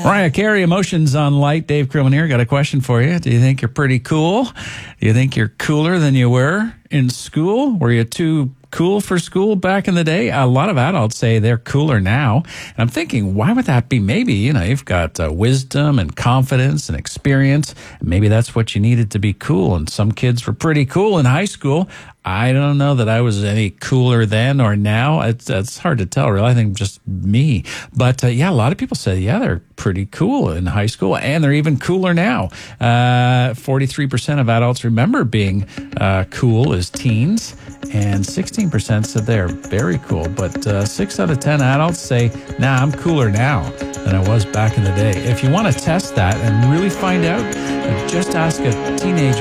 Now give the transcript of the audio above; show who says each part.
Speaker 1: Mariah Carey, Emotions on Light. Dave Krillman here. Got a question for you. Do you think you're pretty cool? Do you think you're cooler than you were in school? Were you too cool for school back in the day? A lot of adults say they're cooler now. And I'm thinking, why would that be? Maybe, you've got wisdom and confidence and experience. And maybe that's what you needed to be cool. And some kids were pretty cool in high school. I don't know that I was any cooler then or now. It's hard to tell, really. I think just me. But, a lot of people say, they're pretty cool in high school, and they're even cooler now. 43% of adults remember being cool as teens, and 16% said they're very cool. But 6 out of 10 adults say, I'm cooler now than I was back in the day. If you want to test that and really find out, just ask a teenager